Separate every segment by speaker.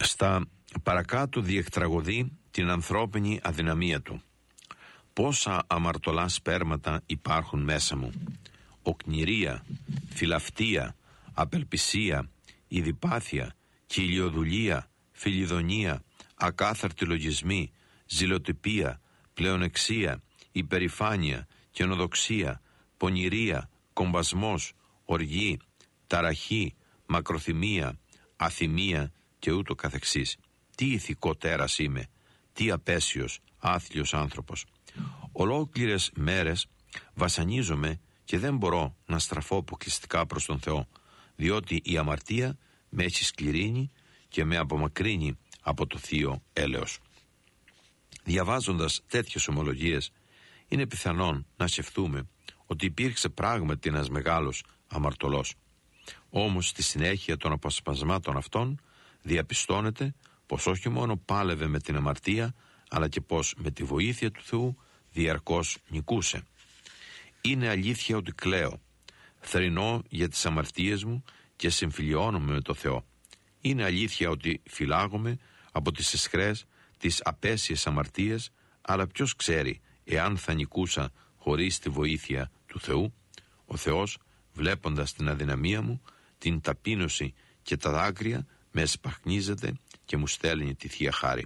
Speaker 1: Στα παρακάτω διεκτραγωδεί την ανθρώπινη αδυναμία του. Πόσα αμαρτωλά σπέρματα υπάρχουν μέσα μου. Οκνηρία, φιλαυτία, απελπισία, ειδιπάθεια, κοιλιοδουλία, φιλιδονία, ακάθαρτη λογισμή, ζηλοτυπία, πλεονεξία, υπερηφάνεια, καινοδοξία, πονηρία, κομβασμός, οργή, ταραχή, μακροθυμία, αθυμία και ούτω καθεξής. Τι ηθικό τέρας είμαι, τι απέσιος, άθλιος άνθρωπος. Ολόκληρες μέρες βασανίζομαι και δεν μπορώ να στραφώ αποκλειστικά προς τον Θεό, διότι η αμαρτία με έχει σκληρύνει και με απομακρύνει από το θείο έλεος. Διαβάζοντας τέτοιες ομολογίες, είναι πιθανόν να σκεφτούμε ότι υπήρξε πράγματι ένας μεγάλος αμαρτωλός. Όμως στη συνέχεια των αποσπασμάτων αυτών διαπιστώνεται πως όχι μόνο πάλευε με την αμαρτία, αλλά και πως με τη βοήθεια του Θεού διαρκώς νικούσε. Είναι αλήθεια ότι κλαίω, θρηνώ για τις αμαρτίες μου και συμφιλιώνομαι με το Θεό. Είναι αλήθεια ότι φυλάγομαι από τις αισχρές, τις απέσιες αμαρτίες, αλλά ποιος ξέρει εάν θα νικούσα χωρίς τη βοήθεια του Θεού. Ο Θεός, βλέποντας την αδυναμία μου, την ταπείνωση και τα δάκρυα, με εσπαχνίζεται και μου στέλνει τη Θεία Χάρη.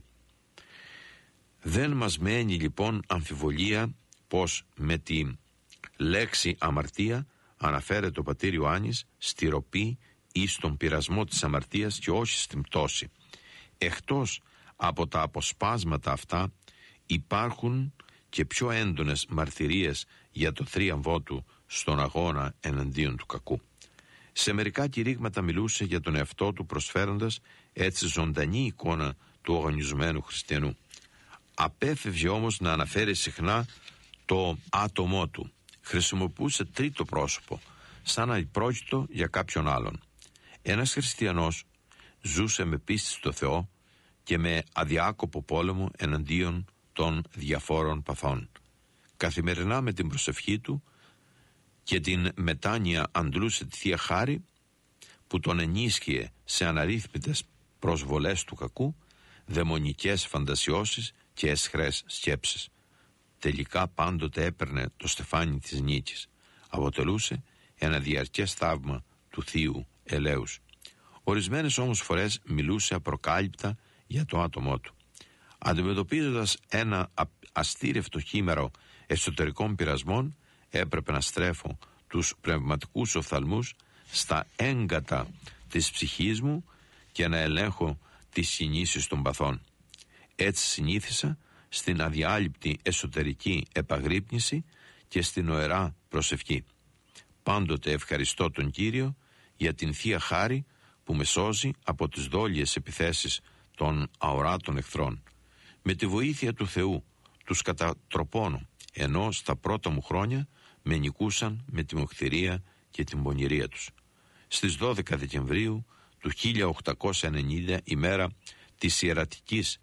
Speaker 1: Δεν μας μένει λοιπόν αμφιβολία πως με τη λέξη αμαρτία αναφέρεται ο πατήρ Ιωάννης στη ροπή ή στον πειρασμό της αμαρτίας και όχι στην πτώση. Εκτός από τα αποσπάσματα αυτά υπάρχουν και πιο έντονες μαρτυρίες για το θρίαμβό του στον αγώνα εναντίον του κακού. Σε μερικά κηρύγματα μιλούσε για τον εαυτό του προσφέροντας έτσι ζωντανή εικόνα του αγωνιζμένου χριστιανού. Απέφευγε όμως να αναφέρει συχνά το άτομό του. Χρησιμοποιούσε τρίτο πρόσωπο, σαν να πρόκειτο για κάποιον άλλον. Ένας χριστιανός ζούσε με πίστη στο Θεό και με αδιάκοπο πόλεμο εναντίον των διαφόρων παθών. Καθημερινά με την προσευχή του και την μετάνοια αντλούσε τη Θεία Χάρη που τον ενίσχυε σε αναρρύθμιτες προσβολές του κακού, δαιμονικές φαντασιώσεις και αισχρές σκέψεις. Τελικά πάντοτε έπαιρνε το στεφάνι της νίκης. Αποτελούσε ένα διαρκές θαύμα του Θείου ελέους. Ορισμένες όμως φορές μιλούσε απροκάλυπτα για το άτομό του. Αντιμετωπίζοντας ένα αστήρευτο χήμερο εσωτερικών πειρασμών, έπρεπε να στρέφω τους πνευματικούς οφθαλμούς στα έγκατα της ψυχής μου και να ελέγχω τις κινήσεις των παθών. Έτσι συνήθισα στην αδιάλειπτη εσωτερική επαγρύπνηση και στην οερά προσευχή. Πάντοτε ευχαριστώ τον Κύριο για την Θεία Χάρη που με σώζει από τις δόλιες επιθέσεις των αοράτων εχθρών. Με τη βοήθεια του Θεού τους κατατροπώνω, ενώ στα πρώτα μου χρόνια με νικούσαν με τη μοχθηρία και την πονηρία τους. Στις 12 Δεκεμβρίου του 1890, ημέρα της ιερατικής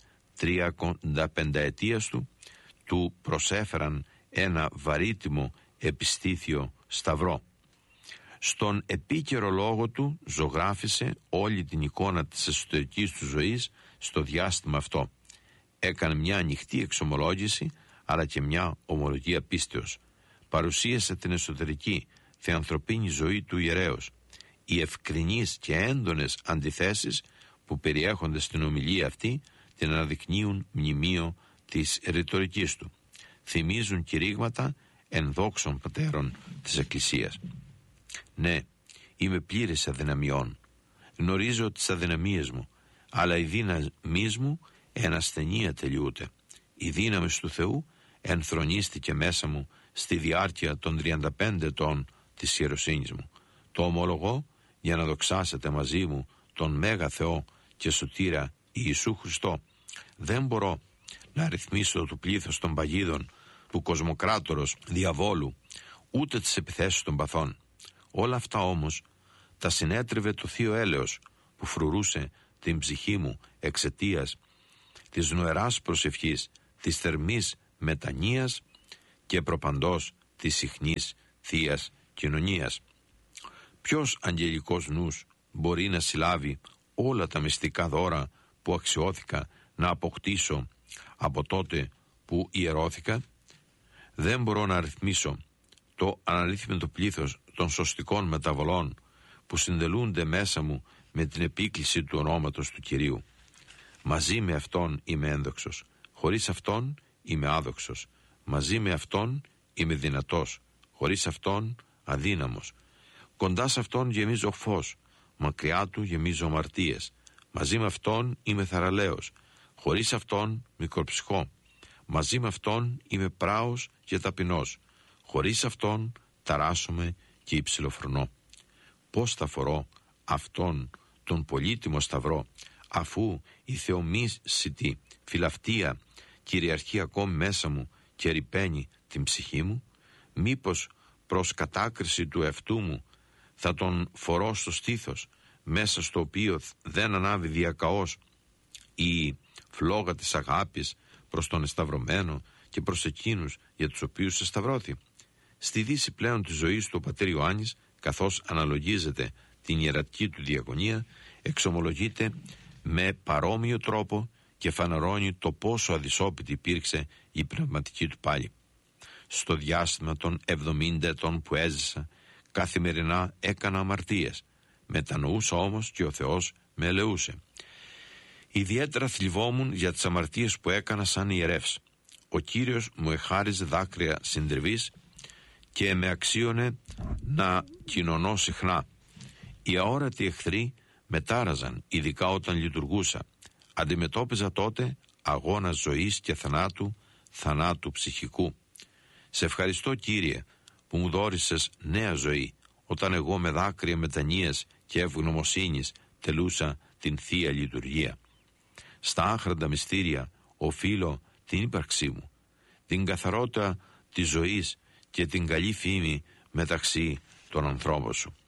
Speaker 1: 35ετίας του προσέφεραν ένα βαρύτιμο επιστήθιο σταυρό. Στον επίκαιρο λόγο του ζωγράφισε όλη την εικόνα της εσωτερικής του ζωής στο διάστημα αυτό. Έκανε μια ανοιχτή εξομολόγηση αλλά και μια ομολογία πίστεως. Παρουσίασε την εσωτερική θεανθρωπίνη ζωή του ιερέως. Οι ευκρινείς και έντονες αντιθέσεις που περιέχονται στην ομιλία αυτή την αναδεικνύουν μνημείο της ρητορικής του. Θυμίζουν κηρύγματα ενδόξων πατέρων της Εκκλησίας. Ναι, είμαι πλήρης αδυναμιών. Γνωρίζω τις αδυναμίες μου, αλλά η δύναμη μου εν ασθενεία τελειούται. Η δύναμη του Θεού ενθρονίστηκε μέσα μου στη διάρκεια των 35 ετών της ιεροσύνης μου. Το ομολογώ για να δοξάσετε μαζί μου τον Μέγα Θεό και Σωτήρα Ιησού Χριστό. Δεν μπορώ να αριθμίσω το πλήθος των παγίδων του κοσμοκράτορος διαβόλου, ούτε τις επιθέσεις των παθών. Όλα αυτά όμως τα συνέτριβε το θείο έλεος που φρουρούσε την ψυχή μου εξαιτίας της νοεράς προσευχής, της θερμής μετανοίας και προπαντός της συχνής θείας κοινωνίας. Ποιος αγγελικός νους μπορεί να συλλάβει όλα τα μυστικά δώρα που αξιώθηκα να αποκτήσω από τότε που ιερώθηκα. Δεν μπορώ να αριθμίσω το αναρρύθμιτο πλήθος των σωστικών μεταβολών που συντελούνται μέσα μου με την επίκληση του ονόματος του Κυρίου. Μαζί με Αυτόν είμαι ένδοξος, χωρίς Αυτόν είμαι άδοξος. Μαζί με Αυτόν είμαι δυνατός, χωρίς Αυτόν αδύναμος. Κοντά σε Αυτόν γεμίζω φως, μακριά Του γεμίζω αμαρτίες. Μαζί με Αυτόν είμαι θαραλέος, χωρίς Αυτόν μικροψυχώ. Μαζί με Αυτόν είμαι πράος και ταπεινός, χωρίς Αυτόν ταράσσομαι και υψηλοφρονώ. Πώς θα φορώ Αυτόν τον πολύτιμο σταυρό, αφού η θεομίσητη φιλαυτία κυριαρχεί ακόμη μέσα μου και ρυπαίνει την ψυχή μου? Μήπως προς κατάκριση του εαυτού μου θα τον φορώ στο στήθος, μέσα στο οποίο δεν ανάβει διακαώς η φλόγα της αγάπης προς τον εσταυρωμένο και προς εκείνους για τους οποίους εσταυρώθη? Στη δύση πλέον της ζωής του ο πατήρ Ιωάννης, καθώς αναλογίζεται την ιερατική του διακονία, εξομολογείται με παρόμοιο τρόπο και φανερώνει το πόσο αδυσόπιτη υπήρξε η πνευματική του πάλη. Στο διάστημα των 70 ετών που έζησα, καθημερινά έκανα αμαρτίες. Μετανοούσα όμως και ο Θεός με ελεούσε. Ιδιαίτερα θλιβόμουν για τις αμαρτίες που έκανα σαν ιερεύς. Ο Κύριος μου εχάριζε δάκρυα συντριβής και με αξίωνε να κοινωνώ συχνά. Οι αόρατοι εχθροί με τάραζαν, ειδικά όταν λειτουργούσα. Αντιμετώπιζα τότε αγώνα ζωής και θανάτου, θανάτου ψυχικού. Σε ευχαριστώ, Κύριε, που μου δώρισες νέα ζωή, όταν εγώ με δάκρυα μετανοίας και ευγνωμοσύνης τελούσα την Θεία Λειτουργία. Στα άχραντα μυστήρια οφείλω την ύπαρξή μου, την καθαρότητα της ζωής και την καλή φήμη μεταξύ των ανθρώπων σου.